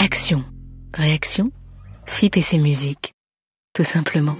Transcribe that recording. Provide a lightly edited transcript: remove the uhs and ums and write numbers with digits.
Action, réaction, FIP et ses musiques, tout simplement.